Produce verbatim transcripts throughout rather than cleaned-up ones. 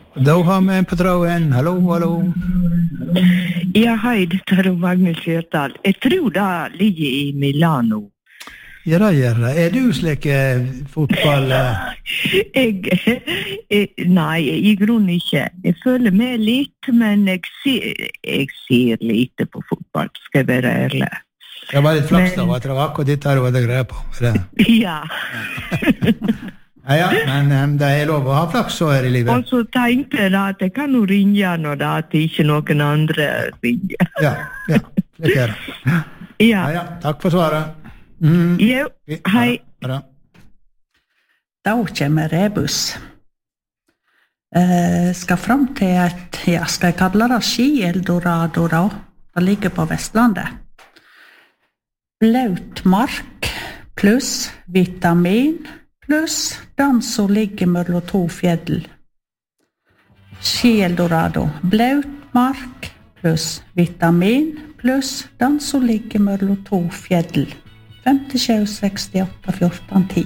Da har vi en på tråden. Hallo, hallo. Ja, hei, dette er Magnus Kjørtal. Jeg tror det ligger i Milano. Ja, det gjør det. Er du slik eh, fotball? Eh? Jeg, jeg, nei, i grunnen ikke. Jeg føler med litt, men jeg ser, jeg ser lite på fotball, skal jeg være ærlig. Det var litt flaks da, at det var akkurat ditt her du hadde greie på. Det. Ja. Ja, ja, men um, det er lov å ha flaks så her i livet. Og så tenkte jeg da at jeg kan jo ringe når det at ikke noen andre ringer. Ja, ja, det er det. Ja. Ja. Ja, ja, takk for svaret. Mm. Jo, hei. Bra. Da kommer rebus. Eh, skal fram til et, ja, skal jeg kalle det Ski-Eldorado da? Det ligger på Vestlandet. Blaut mark pluss vitamin pluss den som ligger mellom to fjell. Ski-Eldorado. Blaut mark pluss vitamin pluss den som ligger mellom to fjell. femtisju sekstiåtte fjorten ti.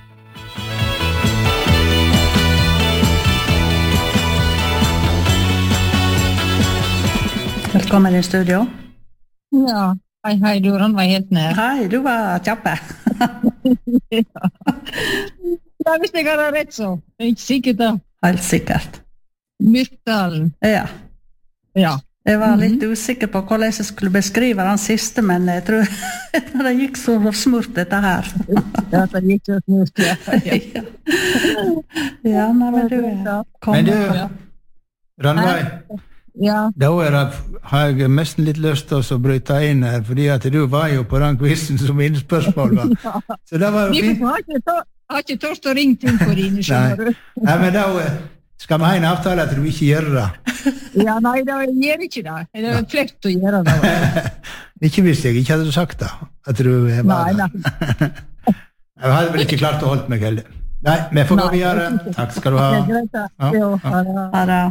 Velkommen i studio. Ja, hei, hei, du var helt ned. Hei, du var kjappe. Ja. Ja, hvis jeg har rett så. Jeg er ikke sikkert da. Helt sikkert. Myrkdalen. Ja. Ja. Jeg var litt mm-hmm. usikker på hvordan jeg skulle beskrive den siste, men jeg tror det gikk så smurt dette her. Ja, det gikk så smurt, ja. Ja, ja nei, men du er Men du, Rannveig, ja. da er det, har jeg nesten litt lyst til å bryte inn her, fordi at du var jo på den quizen som innspørsmål var. Ja. Så det var jo fint. Jeg har ikke tørst å ringe til for dine, skjønner du. Nei, men da skal vi ha en avtale at du ikke gjør det. Ja, nei, da gjør ikke det. Det er flekt å gjøre det. Ikke hvis jeg ikke hadde sagt det, at du var nei, nei. Jeg hadde vel ikke klart å holde meg heller. Nei, vi får gå videre. Takk skal du ha. Det er greit, da. Ja, jo, ha det. Ha det.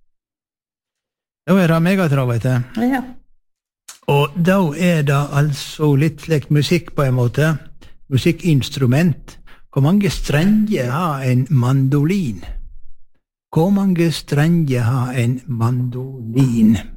Da er det megatrav, vet du. Ja. Og da er det altså litt slik musikk på en måte. Musikkinstrument. Hvor mange strenger har en mandolin? Hvor mange strenger har en mandolin?